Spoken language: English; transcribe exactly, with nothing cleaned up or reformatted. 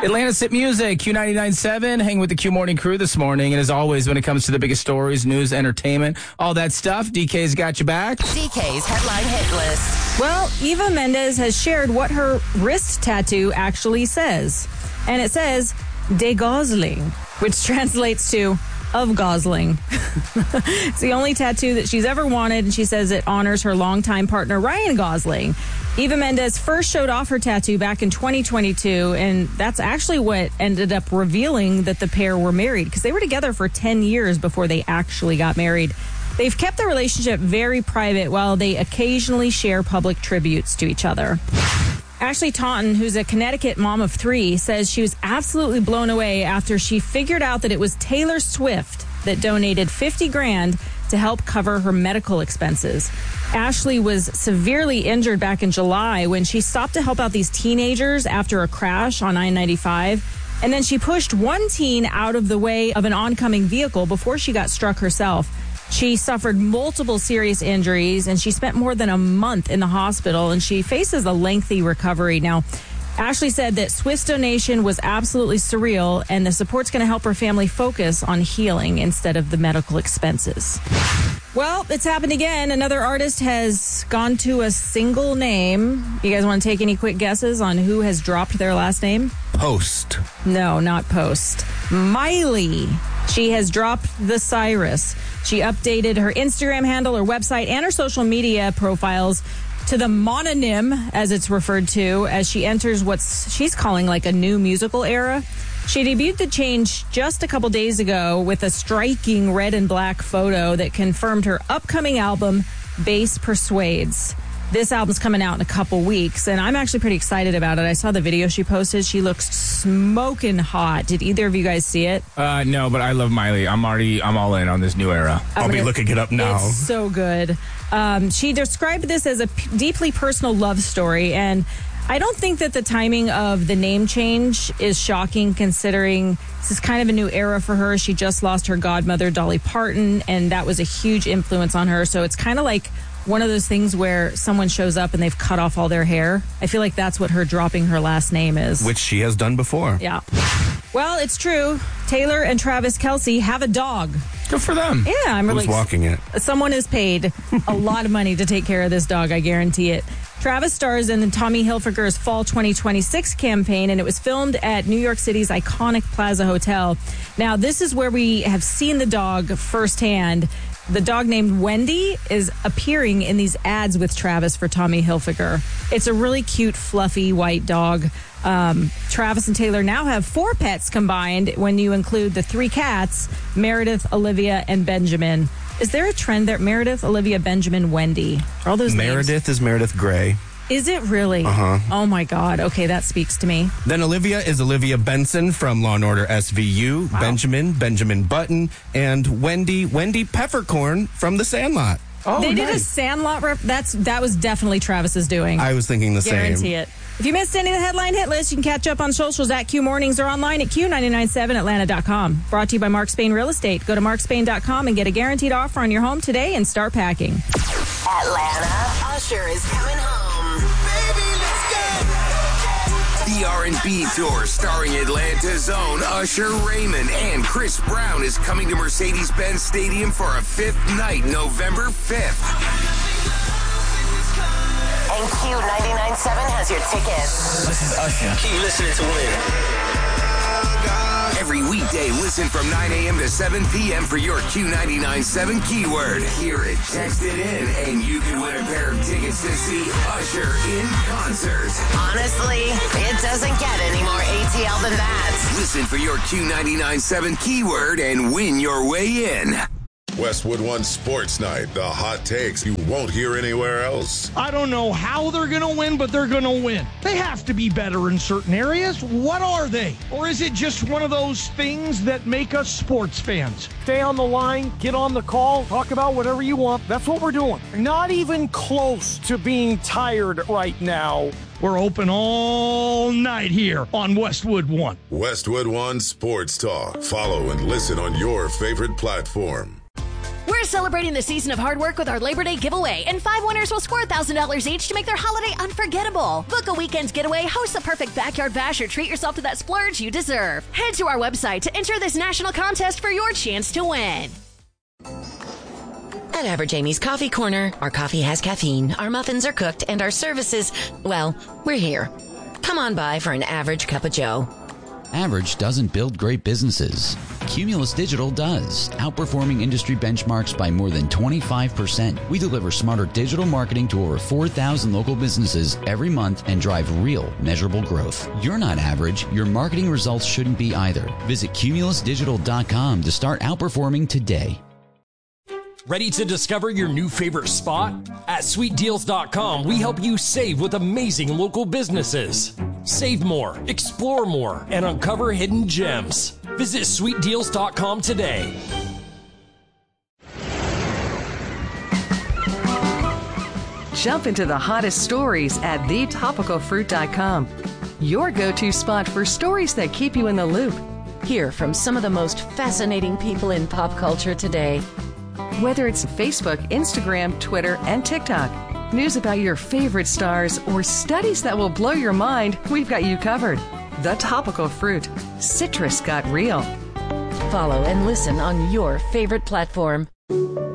Atlanta's Hit Music, Q ninety-nine point seven, hanging with the Q Morning crew this morning. And as always, when it comes to the biggest stories, news, entertainment, all that stuff, D K's got you back. D K's Headline Hit List. Well, Eva Mendes has shared what her wrist tattoo actually says. And it says, De Gosling, which translates to of Gosling. It's the only tattoo that she's ever wanted, and she says it honors her longtime partner, Ryan Gosling. Eva Mendes first showed off her tattoo back in twenty twenty-two, and that's actually what ended up revealing that the pair were married, because they were together for ten years before they actually got married. They've kept their relationship very private while they occasionally share public tributes to each other. Ashley Taunton, who's a Connecticut mom of three, says she was absolutely blown away after she figured out that it was Taylor Swift that donated fifty grand to help cover her medical expenses. Ashley was severely injured back in July when she stopped to help out these teenagers after a crash on I ninety-five. And then she pushed one teen out of the way of an oncoming vehicle before she got struck herself. She suffered multiple serious injuries, and she spent more than a month in the hospital, and she faces a lengthy recovery. Now, Ashley said that Swift's donation was absolutely surreal, and the support's going to help her family focus on healing instead of the medical expenses. Well, it's happened again. Another artist has gone to a single name. You guys want to take any quick guesses on who has dropped their last name? Post. No, not Post. Miley. She has dropped the Cyrus. She updated her Instagram handle, her website, and her social media profiles to the mononym, as it's referred to, as she enters what she's calling like a new musical era. She debuted the change just a couple days ago with a striking red and black photo that confirmed her upcoming album, Bass Persuades. This album's coming out in a couple weeks, and I'm actually pretty excited about it. I saw the video she posted. She looks smoking hot. Did either of you guys see it? Uh, no, but I love Miley. I'm already, I'm all in on this new era. I'll gonna, be looking it up now. It's so good. Um, she described this as a p- deeply personal love story, and I don't think that the timing of the name change is shocking, considering this is kind of a new era for her. She just lost her godmother, Dolly Parton, and that was a huge influence on her. So it's kind of like one of those things where someone shows up and they've cut off all their hair. I feel like that's what her dropping her last name is. Which she has done before. Yeah. Well, it's true. Taylor and Travis Kelce have a dog. Good for them. Yeah, I'm Who's really. walking it? Someone has paid a lot of money to take care of this dog, I guarantee it. Travis stars in Tommy Hilfiger's Fall twenty twenty-six campaign, and it was filmed at New York City's iconic Plaza Hotel. Now, this is where we have seen the dog firsthand. The dog named Wendy is appearing in these ads with Travis for Tommy Hilfiger. It's a really cute, fluffy, white dog. Um, Travis and Taylor now have four pets combined when you include the three cats, Meredith, Olivia, and Benjamin. Is there a trend there? Meredith, Olivia, Benjamin, Wendy. Are all those Meredith names? is Meredith Grey. Is it really? Uh-huh. Oh, my God. Okay, that speaks to me. Then Olivia is Olivia Benson from Law and Order S V U. Wow. Benjamin, Benjamin Button. And Wendy, Wendy Peppercorn from The Sandlot. Oh, they did a nice. Sandlot rep. That's That was definitely Travis's doing. I was thinking the Guarantee same. it. If you missed any of the headline hit list, you can catch up on socials at Q Mornings or online at Q nine nine seven Atlanta dot com. Brought to you by Mark Spain Real Estate. Go to mark spain dot com and get a guaranteed offer on your home today and start packing. Atlanta, Usher is coming home. Baby, let's go. The R and B tour starring Atlanta's own Usher Raymond and Chris Brown is coming to Mercedes-Benz Stadium for a fifth night, November fifth. And Q ninety-nine point seven has your tickets. This is Usher. Keep listening to Win. Every weekday, listen from nine a.m. to seven p.m. for your Q ninety-nine point seven keyword. Hear it, text it in, and you can win a pair of tickets to see Usher in concert. Honestly, it doesn't get any more A T L than that. Listen for your Q ninety-nine point seven keyword and win your way in. Westwood One Sports Night, the hot takes you won't hear anywhere else. I don't know how they're going to win, but they're going to win. They have to be better in certain areas. What are they? Or is it just one of those things that make us sports fans? Stay on the line, get on the call, talk about whatever you want. That's what we're doing. Not even close to being tired right now. We're open all night here on Westwood One. Westwood One Sports Talk. Follow and listen on your favorite platform. We're celebrating the season of hard work with our Labor Day giveaway, and five winners will score one thousand dollars each to make their holiday unforgettable. Book a weekend's getaway, host the perfect backyard bash, or treat yourself to that splurge you deserve. Head to our website to enter this national contest for your chance to win. At Average Amy's Coffee Corner, our coffee has caffeine, our muffins are cooked, and our services, well, we're here. Come on by for an average cup of joe. Average doesn't build great businesses. Cumulus Digital does, outperforming industry benchmarks by more than twenty-five percent. We deliver smarter digital marketing to over four thousand local businesses every month and drive real, measurable growth. You're not average. Your marketing results shouldn't be either. Visit cumulus digital dot com to start outperforming today. Ready to discover your new favorite spot? At sweet deals dot com, we help you save with amazing local businesses. Save more, explore more, and uncover hidden gems. Visit sweet deals dot com today. Jump into the hottest stories at the topical fruit dot com. Your go-to spot for stories that keep you in the loop. Hear from some of the most fascinating people in pop culture today. Whether it's Facebook, Instagram, Twitter, and TikTok, news about your favorite stars, or studies that will blow your mind, we've got you covered. The Topical Fruit. Citrus got real. Follow and listen on your favorite platform.